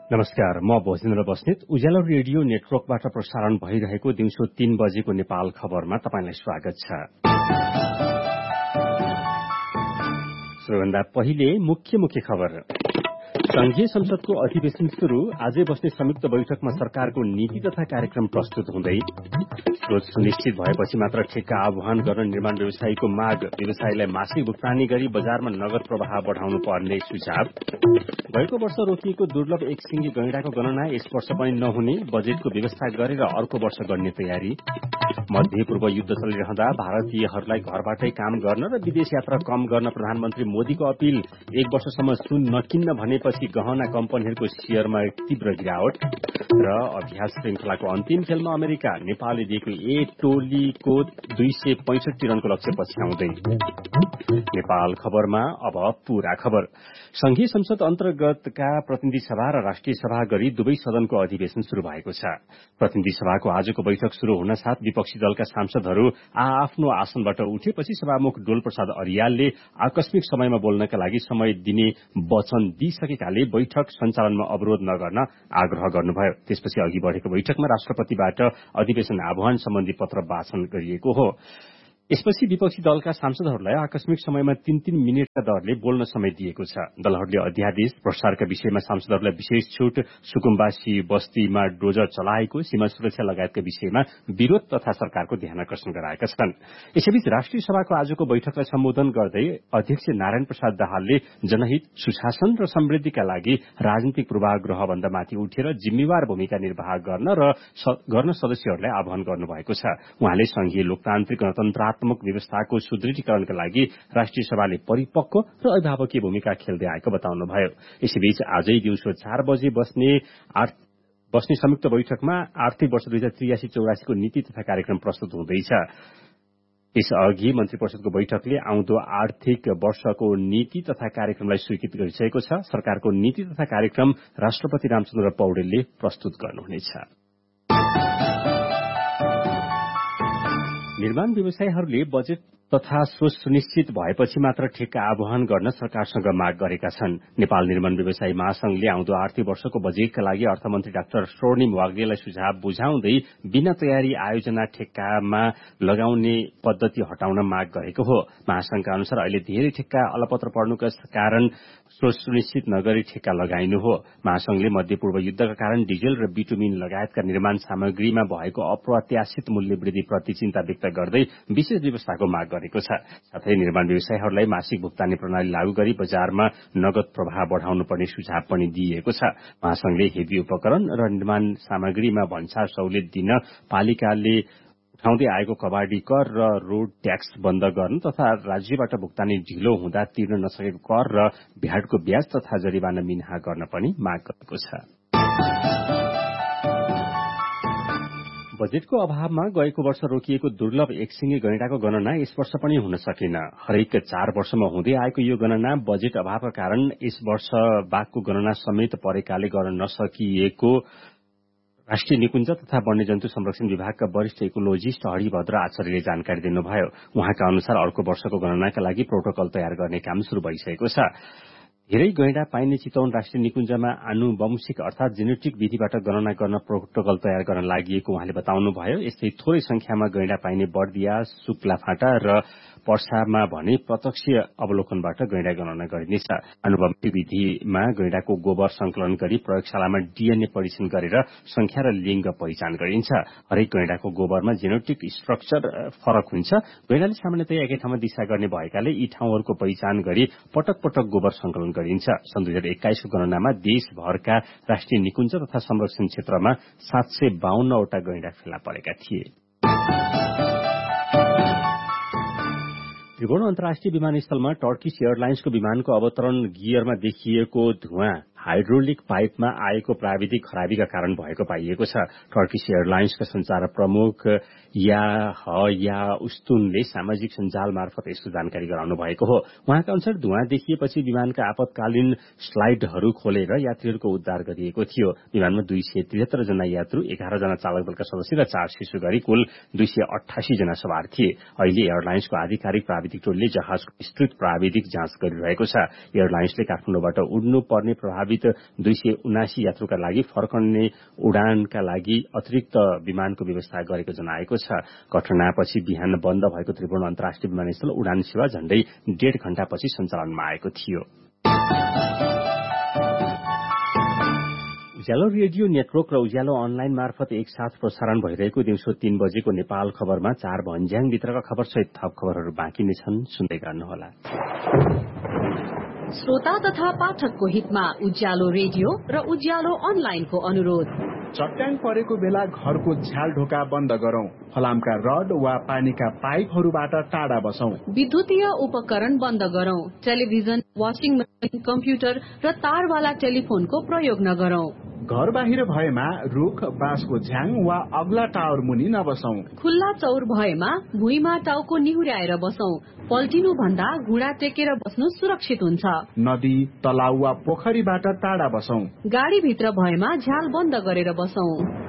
नमस्कार, म भोजेन्द्र बस्नेत। उज्यालो रेडियो नेटवर्कबाट प्रसारण भइरहेको दिउँसो 3 बजेको नेपाल खबरमा तपाईंलाई स्वागत छ। सबैभन्दा पहिले मुख्य खबर। संघीय संसदको अधिवेशन शुरू, आजै बस्ने संयुक्त बैठकमा सरकारको नीति तथा कार्यक्रम प्रस्तुत हुँदै। स्रोत सुनिश्चित भएपछि मात्र ठेक्का आह्वान गर्न निर्माण व्यवसायीको माग, व्यवसायीलाई मासिक भुक्तानी गरी बजारमा नगद प्रवाह बढाउनु पर्ने सुझाव। गएको वर्ष रोकिएको दुर्लभ एकसिंगी गैंडाको गणना यस वर्ष पनि नहुने, बजेटको व्यवस्था गरेर अर्को वर्ष गर्ने तयारी। मध्य पूर्व युद्ध चलिरहँदा भारतीयहरूलाई घरबाटै काम गर्न र विदेश यात्रा कम गर्न प्रधानमन्त्री मोदीको अपील। 1 वर्षसम्म सुन नकिन्न भनेपछि गहना कम्पनीहरूको शेयरमा तीव्र गिरावट। र अभ्यास श्रृंखलाको अन्तिम खेलमा अमेरिका नेपालले दिएको ए टोलीको 265 रनको लक्ष्य पछ्याउँदै। नेपाल खबरमा अब पूरा खबर। संघीय संसद अन्तर्गतका प्रतिनिधि सभा र राष्ट्रिय सभा गरी दुवै सदनको अधिवेशन शुरू भएको छ। प्रतिनिधि सभाको आजको बैठक शुरू हुन साथ विपक्षी दलका सांसदहरू आफ्नो आसनबाट उठेपछि सभामुख डोलप्रसाद अरियालले आकस्मिक समयमा बोल्नका लागि समय दिने वचन दिइसकेकाले बैठक सञ्चालनमा अवरोध नगर्न आग्रह गर्नुभयो। त्यसपछि अघि बढ़ेको बैठकमा राष्ट्रपतिबाट अधिवेशन आह्वान सम्बन्धी पत्र वाचन गरिएको हो। यसपछि विपक्षी दलका सांसदहरूलाई आकस्मिक समयमा 3-3 मिनटका दरले बोल्न समय दिएको छ। दलहरूले अध्यादेश, भ्रष्टाचारका विषयमा सांसदहरूलाई विशेष छूट, सुकुम्बासी बस्तीमा डोजर चलाएको, सीमा सुरक्षा लगायतका विषयमा विरोध तथा सरकारको ध्यानाकर्षण गराएका छन्। यसैबीच राष्ट्रिय सभाको आजको बैठकलाई सम्बोधन गर्दै अध्यक्ष नारायण प्रसाद दाहालले जनहित, सुशासन र समृद्धिका लागि राजनीतिक पूर्वाग्रहभन्दा माथि उठेर जिम्मेवार भूमिका निर्वाह गर्न सदस्यहरूलाई आह्वान गर्नुभएको छ। उहाँले संघीय लोकतान्त्रिक गणतन्त्रात्मक व्यवस्थाको सुदृढीकरणका लागि राष्ट्रिय सभाले परिपक्व र अभिभावकीय भूमिका खेल्दै आएको बताउनुभयो। यसैबीच आजै दिउँसो 4 बजे बस्ने संयुक्त बैठकमा आर्थिक वर्ष 2083-84 को नीति तथा कार्यक्रम प्रस्तुत हुँदैछ। यसअघि मन्त्री परिषदको बैठकले आउँदो आर्थिक वर्षको नीति तथा कार्यक्रमलाई स्वीकृत गरिसकेको छ। सरकारको नीति तथा कार्यक्रम राष्ट्रपति रामचन्द्र पौडेलले प्रस्तुत गर्नुहुनेछ। निर्माण व्यवसायीहरूले बजेट तथा स्रोत सुनिश्चित भएपछि मात्र ठेक्का आह्वान गर्न सरकारसँग माग गरेका छन्। नेपाल निर्माण व्यवसायी महासंघले आउँदो आर्थिक वर्षको बजेटका लागि अर्थमन्त्री डाक्टर स्वर्णिम वाग्लेलाई सुझाव बुझाउँदै बिना तयारी आयोजना ठेक्कामा लगाउने पद्धति हटाउन माग गरेको हो। महासंघका अनुसार अहिले धेरै ठेक्का अलपत्र पर्नुका कारण स्रोत सुनिश्चित नगरी ठेक्का लगाइनु हो। महासंघले मध्य पूर्व युद्धका कारण डिजेल र बिटुमिन लगायतका निर्माण सामग्रीमा भएको अप्रत्याशित मूल्य वृद्धिप्रति चिन्ता व्यक्त गर्दै विशेष व्यवस्थाको माग गरेको छ। साथै निर्माण व्यवसायीहरूलाई मासिक भुक्तानी प्रणाली लागू गरी बजारमा नगद प्रवाह बढाउनु पर्ने सुझाव पनि दिइएको छ। महासंघले हेभी उपकरण र निर्माण सामग्रीमा भन्सार सहुलियत दिन पालिकाले उठाउँदै आएको कबाडी कर र रोड ट्याक्स बन्द गर्न तथा राज्यबाट भुक्तानी ढिलो हुँदा तिर्न नसकेको कर र भ्याटको ब्याज तथा जरिवाना मिनाहा गर्न पनि माग गरेको छ। बजेटको अभावमा गएको वर्ष रोकिएको दुर्लभ एकसिंगी गैंडाको गणना यस वर्ष पनि हुन सकेन। हरेक 4 वर्षमा हुँदै आएको यो गणना बजेट अभावका कारण यस वर्ष बाघको गणना समेत परेकाले गर्न नसकिएको राष्ट्रिय निकुञ्ज तथा वन्यजन्तु संरक्षण विभागका वरिष्ठ इकोलोजिस्ट हरिभद्र आचार्यले जानकारी दिनुभयो। उहाँका अनुसार अर्को वर्षको गणनाका लागि प्रोटोकल तयार गर्ने काम शुरू भइसकेको छ। धेरै गैंडा पाइने चितवन राष्ट्रिय निकुञ्जमा आनुवंशिक अर्थात जेनेटिक विधिबाट गणना गर्न प्रोटोकल तयार गर्न लागि उहाँले बताउनुभयो। यस्तै थोरै संख्यामा गैंडा पाइने बर्दिया, शुक्लाफाटा र पर्सामा भने प्रत्यक्ष अवलोकनबाट गैंडा गणना गरिनेछ। आनुवंशिक विधिमा गैंडाको गोबर संकलन गरी प्रयोगशालामा डीएनए परीक्षण गरेर संख्या र लिङ्ग पहिचान गरिन्छ। हरेक गैंडाको गोबरमा जेनेटिक स्ट्रक्चर फरक हुन्छ। गैंडाले सामान्यतया एकै ठाउँमा दिशा गर्ने भएकाले यी ठाउँहरूको पहिचान गरी पटक पटक गोबर संकलन गरिन्छ। सन् 2021 को गणनामा देशभरका राष्ट्रिय निकुञ्ज तथा संरक्षण क्षेत्रमा 752 वटा गैंडा फेला परेका थिए। त्रिभुवन अन्तर्राष्ट्रिय विमानस्थलमा टर्किश एयरलाइन्सको विमानको अवतरण गियरमा देखिएको धुवाँ हाइड्रोलिक पाइपमा आएको प्राविधिक खराबीका कारण भएको पाइएको छ। टर्किश एयरलाइन्सका संचार प्रमुख या उस्तुनले सामाजिक सञ्जाल मार्फत यस्तो जानकारी गराउनु भएको हो। उहाँका अनुसार धुवाँ देखिएपछि विमानका आपतकालीन स्लाइडहरू खोलेर यात्रीहरूको उद्धार गरिएको थियो। विमानमा 273 जना यात्रु, 11 जना चालक दलका सदस्य र 4 शिशु गरी कुल 288 जना सवार थिए। अहिले एयरलाइन्सको आधिकारिक प्राविधिक टोलीले जहाजको विस्तृत प्राविधिक जाँच गरिरहेको छ। एयरलाइन्सले काठमाडौँबाट उड्नु पर्ने प्रभावित सम्भावित 279 यात्रुका लागि फर्कने उडानका लागि अतिरिक्त विमानको व्यवस्था गरेको जनाएको छ। घटनापछि बिहान बन्द भएको त्रिभुवन अन्तर्राष्ट्रिय विमानस्थल उडान सेवा झण्डै 1.5 घण्टापछि सञ्चालनमा आएको थियो। उज्यालो रेडियो नेटवर्क र उज्यालो अनलाइन मार्फत एकसाथ प्रसारण भइरहेको दिउँसो 3 बजेको नेपाल खबरमा 4 भन्ज्याङभित्रका खबरसहित थप खबरहरू बाँकी नै छन्, सुन्दै गर्नुहोला। श्रोता तथा पाठकको हितमा उज्यालो रेडियो र उज्यालो अनलाइनको अनुरोध। चट्याङ परेको बेला घरको झ्याल ढोका बन्द गरौं, फलामका रड वा पानीका पाइपहरूबाट टाढा बसौं, विद्युतीय उपकरण बन्द गरौं, टेलिभिजन, वाशिङ मेसिन, कम्प्युटर र तारवाला टेलिफोनको प्रयोग नगरौं। घर बाहिर भएमा रुख, बाँसको झ्याङ वा अग्ला टावर मुनि नबसौं। खुल्ला चौर भएमा भुइँमा टाउको निहुर्याएर बसौं। पल्टिनु भन्दा घुँडा टेकेर बस्नु सुरक्षित हुन्छ। नदी, तलाउ वा पोखरीबाट टाढा बसौं। गाडी भित्र भएमा झ्याल बन्द गरेर बसौं।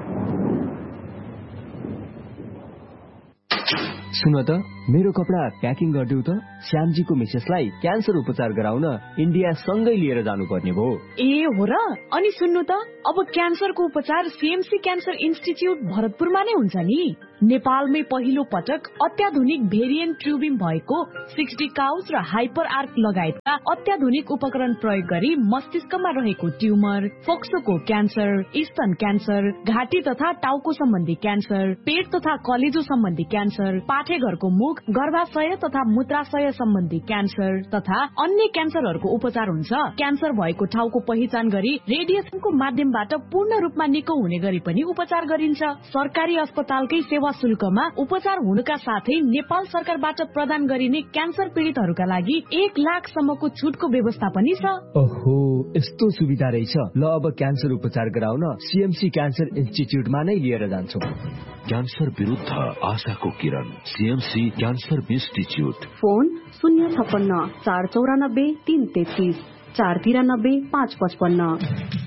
सुन त, मेरो कपडा प्याकिङ गरिदेऊ त। श्यामजीको मिसेसलाई क्यान्सर उपचार गराउन इन्डिया सँगै लिएर जानुपर्ने भयो। ए हो र? अनि सुन्नु त, अब क्यान्सरको उपचार सीएमसी क्यान्सर इन्स्टिच्युट भरतपुरमा नै हुन्छ नि। नेपालमै पहिलो पटक अत्याधुनिक भेरिएन्ट ट्युबिङ भएको 60 काउच र हाइपर आर्क लगायतका अत्याधुनिक उपकरण प्रयोग गरी मस्तिष्कमा रहेको ट्युमर, फोक्सोको क्यान्सर, स्तन क्यान्सर, घाँटी तथा टाउको सम्बन्धी क्यान्सर, पेट तथा कलेजो सम्बन्धी क्यान्सर, पाठेघरको मुख, गर्भाशय तथा मूत्राशय सम्बन्धी क्यान्सर तथा अन्य क्यान्सरहरूको उपचार हुन्छ। क्यान्सर भएको ठाउँको पहिचान गरी रेडिएसनको माध्यमबाट पूर्ण रूपमा निको हुने गरी पनि उपचार गरिन्छ। सरकारी अस्पतालकै सेवा शुल्कमा उपचार हुनुका साथै नेपाल सरकारबाट प्रदान गरिने क्यान्सर पीडितहरूका लागि 1 लाखसम्मको छुटको व्यवस्था पनि छ। ओहो, यस्तो सुविधा रहेछ। ल, अब क्यान्सर उपचार गराउन सीएमसी क्यान्सर इन्स्टिच्युटमा नै लिएर जान्छौँ। क्यान्सर विरुद्ध आशाको किरण, सीएमसी क्यान्सर इन्स्टिच्युट। फोन 056 494 333 493 555।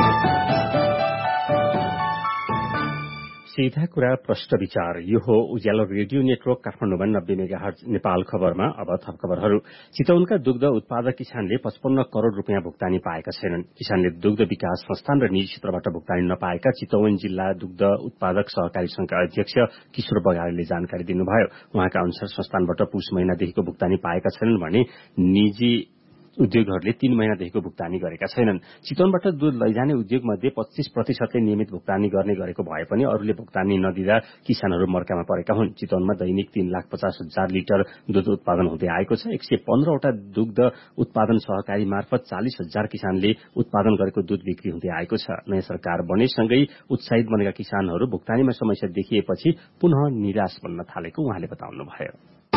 सीधा कुरा प्रश्न विचार। यो हो उज्यालो रेडियो नेटवर्क काठमाडौँमा 90 मेगाहर्ज नेपाल खबरमा। अब थप खबरहरू। चितवनका दुग्ध उत्पादक किसानले 55 करोड़ रुपियाँ भुक्तानी पाएका छैनन्। किसानले दुग्ध विकास संस्थान र निजी क्षेत्रबाट भुक्तानी नपाएका चितवन जिल्ला दुग्ध उत्पादक सहकारी संघका अध्यक्ष किशोर बगालेले जानकारी दिनुभयो। उहाँका अनुसार संस्थानबाट पुष महिनादेखिको भुक्तानी पाएका छैनन् भने निजी उद्योगहरूले 3 महिनादेखिको भुक्तानी गरेका छैनन्। चितवनबाट दूध लैजाने उद्योग मध्ये 25% नियमित भुक्तानी गर्ने गरेको भए पनि अरूले भुक्तानी नदिँदा किसानहरू मर्कामा परेका हुन्। चितवनमा दैनिक 3,50,000 लिटर दूध उत्पादन हुँदै आएको छ। 115 वटा दुग्ध उत्पादन सहकारी मार्फत 40,000 किसानले उत्पादन गरेको दूध बिक्री हुँदै आएको छ। नयाँ सरकार बनेसँगै उत्साहित बनेका किसानहरू भुक्तानीमा समस्या देखिएपछि पुनः निराश बन्न थालेको उहाँले बताउनुभयो।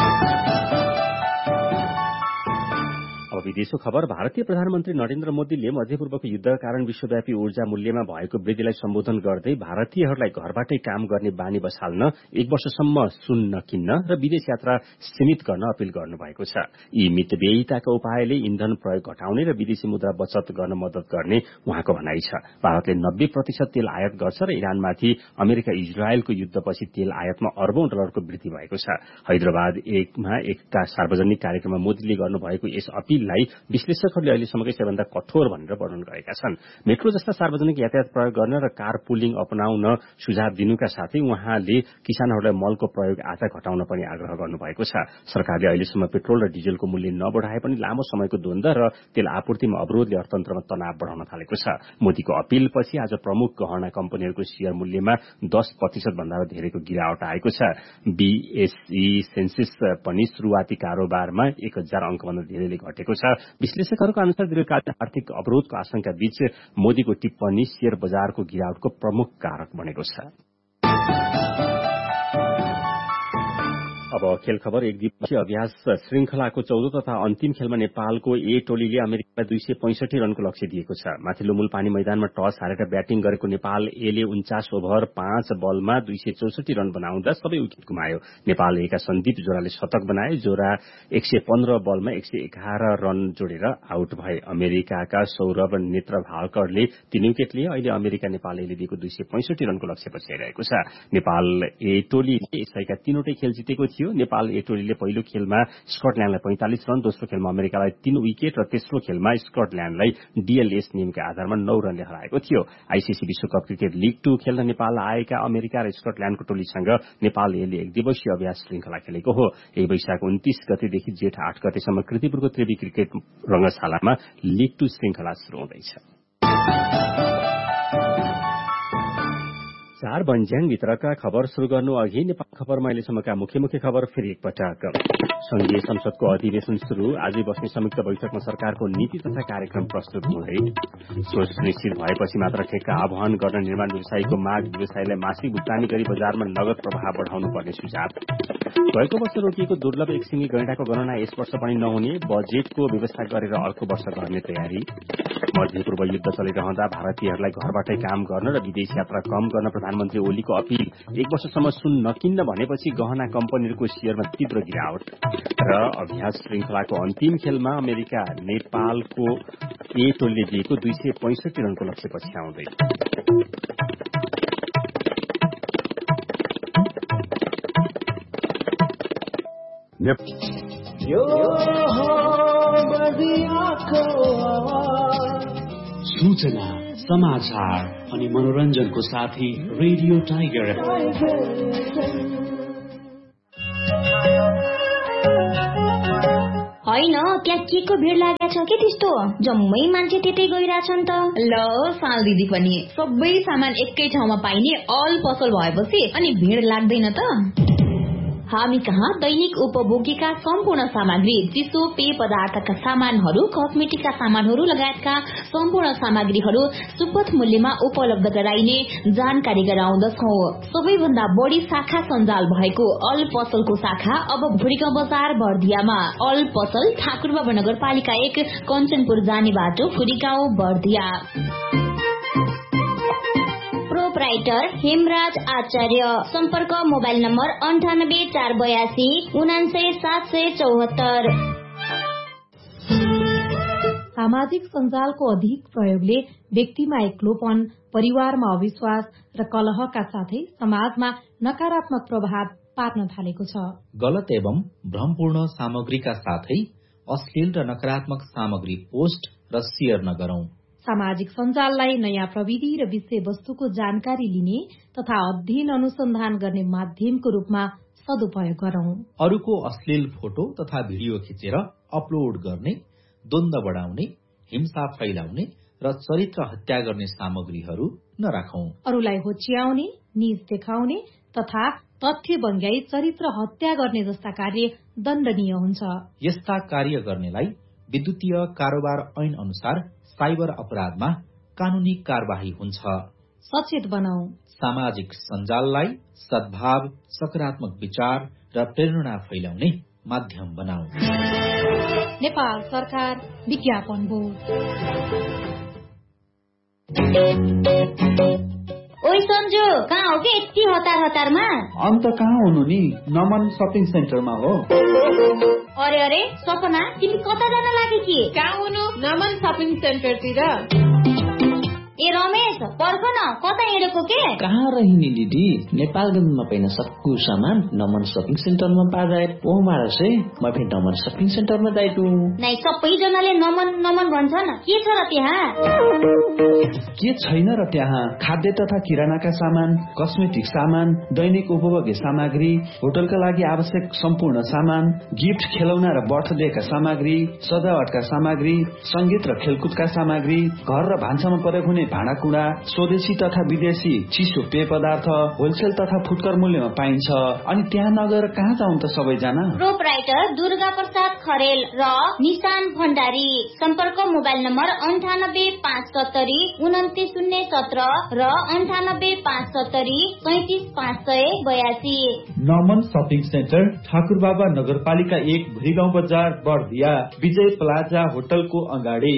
अब विदेशको खबर। भारतीय प्रधानमन्त्री नरेन्द्र मोदीले मध्यपूर्वको युद्धका कारण विश्वव्यापी ऊर्जा मूल्यमा भएको वृद्धिलाई सम्बोधन गर्दै भारतीयहरूलाई घरबाटै काम गर्ने बानी बसाल्न 1 वर्षसम्म सुन नकिन्न र विदेश यात्रा सीमित गर्न अपील गर्नुभएको छ। यी मितव्ययिताका उपायले इन्धन प्रयोग घटाउने र विदेशी मुद्रा बचत गर्न मद्दत गर्ने उहाँको भनाइ छ। भारतले 90% तेल आयात गर्छ र इरानमाथि अमेरिका इजरायलको युद्धपछि तेल आयातमा अरबौं डलरको वृद्धि भएको छ। हैदराबाद एकमा एकका सार्वजनिक कार्यक्रममा मोदीले गर्नुभएको यस अपील विश्लेषकहरूले अहिलेसम्मकै सबैभन्दा कठोर भनेर वर्णन गरेका छन्। मेट्रो जस्ता सार्वजनिक यातायात प्रयोग गर्न र कार पुलिङ अपनाउन सुझाव दिनुका साथै उहाँले किसानहरूलाई मलको प्रयोग आधा घटाउन पनि आग्रह गर्नुभएको छ। सरकारले अहिलेसम्म पेट्रोल र डिजलको मूल्य नबढाए पनि लामो समयको द्वन्द र तेल आपूर्तिमा अवरोधले अर्थतन्त्रमा तनाव बढाउन थालेको छ। मोदीको अपीलपछि आज प्रमुख गहना कम्पनीहरूको शेयर मूल्यमा 10% भन्दा धेरैको गिरावट आएको छ। बीएसई सेन्सेक्स पनि सुरुवाती कारोबारमा 1000 अंकभन्दा धेरैले घटेको छ। विश्लेषकहरूको अनुसार दीर्घकालीन आर्थिक अवरोधको आशंका बीच मोदीको टिप्पणी शेयर बजारको गिरावटको प्रमुख कारक बनेको छ। अब खेल खबर। एक दिवसीय अभ्यास श्रृंखलाको 14औं तथा अन्तिम खेलमा नेपालको ए टोलीले अमेरिकालाई 265 रनको लक्ष्य दिएको छ। माथिल्लो मूलपानी मैदानमा टस हारेर ब्याटिङ गरेको नेपाल एले 49 ओभर 5 बलमा 264 रन बनाउँदा सबै विकेट गुमायो। नेपाल एका सन्दीप जोराले शतक बनाए। जोरा 115 बलमा 111 रन जोडेर आउट भए। अमेरिकाका सौरभ नेत्रभालकरले 3 विकेट लिए। अहिले अमेरिका नेपाल एले दिएको 265 रनको लक्ष्य पछि आइरहेको छ। नेपाल ए टोलीले यसैका 3वटै खेल जितेको थियो। थियो। नेपाल ए टोलीले पहिलो खेलमा स्कटल्याण्डलाई 45 रन, दोस्रो खेलमा अमेरिकालाई 3 विकेट र तेस्रो खेलमा स्कटल्याण्डलाई डीएलएस नियमका आधारमा 9 रनले हराएको थियो। आईसीसी विश्वकप क्रिकेट लीग 2 खेल्न नेपाल आएका अमेरिका र स्कटल्याण्डको टोलीसँग नेपाल एले एक दिवसीय अभ्यास श्रृंखला खेलेको हो। यही वैशाख 29 गतेदेखि जेठ 8 गतेसम्म कृतिपुरको त्रिवी क्रिकेट रंगशालामा लीग 2 श्रृंखला शुरू हुँदैछ। 4 बन्ज्याङ भित्रका खबर शुरू गर्नु अघि नेपाल खबरमा अहिलेसम्मका मुख्य खबर फेरि एकपटक। संघीय संसदको अधिवेशन शुरू, आजै बस्ने संयुक्त बैठकमा सरकारको नीति तथा कार्यक्रम प्रस्तुत हुँदै। सोच निश्चित भएपछि मात्र ठेक्का आह्वान गर्न निर्माण व्यवसायीको माग, व्यवसायीलाई मासिक भुक्तानी गरी बजारमा नगद प्रवाह बढाउनु पर्ने सुझाव। गएको वर्ष रोकिएको दुर्लभ एकसिंगी गैंडाको गणना यस वर्ष पनि नहुने, बजेटको व्यवस्था गरेर अर्को वर्ष गर्ने तयारी। मध्यपूर्व युद्ध चलिरहँदा भारतीयहरूलाई घरबाटै काम गर्न र विदेश यात्रा कम गर्न प्रधानमन्त्री ओलीको अपील। 1 वर्षसम्म सुन नकिन्न भनेपछि गहना कम्पनीहरूको शेयरमा तीव्र गिरावट। र अभ्यास श्रृंखलाको अन्तिम खेलमा अमेरिका नेपालको ए टोलीले दिएको 265 रनको लक्ष्य पछ्याउँदै। सूचना, समाचार अनि मनोरञ्जनको साथी रेडियो टाइगर। होइन, त्यहाँ के को भिड लागेको छ के त्यस्तो? जम्मै मान्छे त्यतै गइरहेछन् त। ल साल दिदी पनि सबै सामान एकै ठाउँमा पाइने अल पसल भएपछि अनि भिड लाग्दैन त। हामी कहाँ दैनिक उपभोगीका सम्पूर्ण सामग्री, चिसो पेय पदार्थका सामानहरू, कस्मेटिकका सामानहरू लगायतका सम्पूर्ण सामग्रीहरू सुपथ मूल्यमा उपलब्ध गराइने जानकारी गराउँदछौ। सबैभन्दा बढी शाखा सञ्जाल भएको अल पसलको शाखा अब भुरीगाउँ बजार बर्दियामा। अल पसल ठाकुरबाबा नगरपालिका 1 कञ्चनपुर जाने बाटो, भुरीगाउँ बर्दिया। प्रोपराइटर हेमराज आचार्य। सम्पर्क मोबाइल नम्बर 9848299774। सामाजिक सञ्जालको अधिक प्रयोगले व्यक्तिमा एक्लोपन, परिवारमा अविश्वास र कलहका साथै समाजमा नकारात्मक प्रभाव पार्न थालेको छ। गलत एवं भ्रमपूर्ण सामग्रीका साथै अश्लील र नकारात्मक सामग्री पोस्ट र शेयर नगरौं। सामाजिक सञ्जाललाई नयाँ प्रविधि र विषयवस्तुको जानकारी लिने तथा अध्ययन अनुसन्धान गर्ने माध्यमको रूपमा सदुपयोग गरौं। अरूको अश्लील फोटो तथा भिडियो खिचेर अपलोड गर्ने, द्वन्द्व बढाउने, हिंसा फैलाउने र चरित्र हत्या गर्ने सामग्रीहरू नराखौं। अरूलाई होच्याउने, नीच देखाउने तथा तथ्य बङ्ग्याई चरित्र हत्या गर्ने जस्ता कार्य दण्डनीय हुन्छ। यस्ता कार्य गर्नेलाई विद्युतीय कारोबार ऐन अनुसार साइबर अपराधमा कानूनी कार्यवाही हुन्छ। सचेत बनाऊ। सामाजिक सञ्जाललाई सद्भाव, सकारात्मक विचार र प्रेरणा फैलाउने माध्यम बनाऊ। नेपाल सरकार विज्ञापन बोर्ड। ओइ सन्जो, कहाँ हो के यति हतारमा? अन्त कहाँ हुनु नि? नमन शपिङ सेन्टरमा हो। अरे अरे सपना, तिमी कता जान लागि कि? कहाँ हुनु? नमन शपिङ सेन्टरतिर। ए रमेश, पर्ख न, कता हिँडेको के? कहाँ रहिनी दिदी? नेपालगञ्जमा पाइन सक्कु सामान नमन शपिङ सेन्टरमा पाजाए ओ मारसे म फेरि नमन शपिङ सेन्टरमा जाइदु। नै सबैजनाले नमन नमन भन्छन्, के छ र त्यहाँ? के छैन र त्यहाँ? खाद्य तथा किरानाका सामान, कस्मेटिक सामान, दैनिक उपभोग्य सामग्री, होटलका लागि आवश्यक सम्पूर्ण सामान, गिफ्ट, खेलौना र बर्थडेका सामग्री, सजावटका सामग्री, संगीत र खेलकुदका सामग्री, घर र भान्सामा प्रयोग हुने भाँडाकुँडा, स्वदेशी तथा विदेशी चिसो पेय पदार्थ होलसेल तथा फुटकर मूल्यमा पाइन्छ। अनि त्यहाँ नगएर कहाँ जाउँ त सबैजना? प्रोपराइटर दुर्गा प्रसाद खरेल र निशान भण्डारी। सम्पर्क मोबाइल नम्बर 9857093017 र 9857037582। नमन शपिङ सेन्टर, ठाकुरबाबा नगरपालिका 1 भुरीगाउँ बजार बर्दिया, विजय प्लाजा होटलको अगाडि।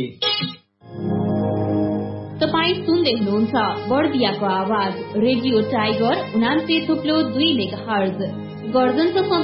तपाईँ सुन्दै हुनुहुन्छ बर्दियाको आवाज रेडियो टाइगर 89.2 मेगाहर्ज गर्जनको